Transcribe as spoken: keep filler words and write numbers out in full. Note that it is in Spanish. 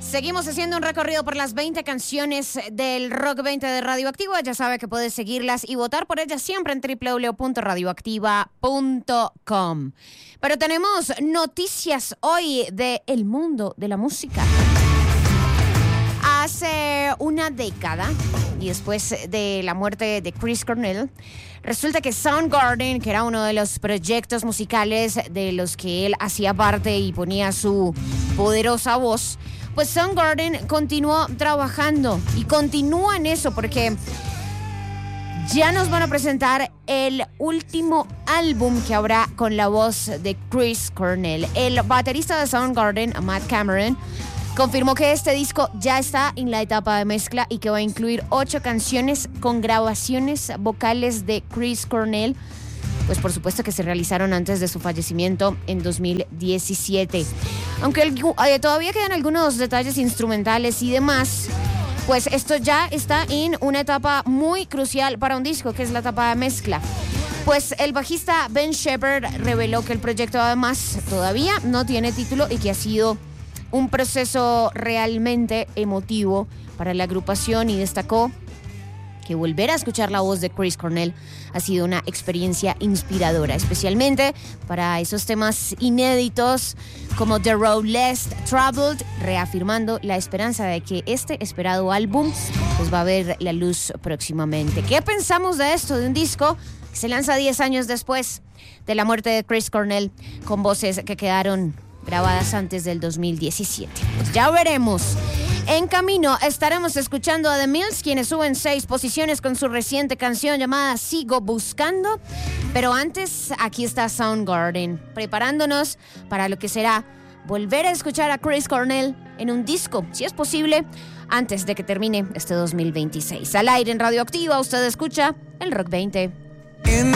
Seguimos haciendo un recorrido por las veinte canciones del Rock veinte de Radioactiva. Ya sabe que puede seguirlas y votar por ellas siempre en doble u doble u doble u punto radioactiva punto com. Pero tenemos noticias hoy del mundo de la música. Hace una década, y después de la muerte de Chris Cornell, resulta que Soundgarden, que era uno de los proyectos musicales de los que él hacía parte y ponía su poderosa voz, pues Soundgarden continuó trabajando y continúa en eso porque ya nos van a presentar el último álbum que habrá con la voz de Chris Cornell. El baterista de Soundgarden, Matt Cameron, confirmó que este disco ya está en la etapa de mezcla y que va a incluir ocho canciones con grabaciones vocales de Chris Cornell, pues por supuesto que se realizaron antes de su fallecimiento en dos mil diecisiete. Aunque el, eh, todavía quedan algunos detalles instrumentales y demás, pues esto ya está en una etapa muy crucial para un disco, que es la etapa de mezcla. Pues el bajista Ben Shepherd reveló que el proyecto además todavía no tiene título y que ha sido un proceso realmente emotivo para la agrupación, y destacó que volver a escuchar la voz de Chris Cornell ha sido una experiencia inspiradora, especialmente para esos temas inéditos como The Road Less Traveled, reafirmando la esperanza de que este esperado álbum pues va a ver la luz próximamente. ¿Qué pensamos de esto? De un disco que se lanza diez años después de la muerte de Chris Cornell, con voces que quedaron grabadas antes del dos mil diecisiete. Pues ya veremos. En camino estaremos escuchando a The Mills, quienes suben seis posiciones con su reciente canción llamada Sigo Buscando. Pero antes, aquí está Soundgarden, preparándonos para lo que será volver a escuchar a Chris Cornell en un disco, si es posible, antes de que termine este dos mil veintiséis. Al aire en Radioactiva, usted escucha el Rock veinte.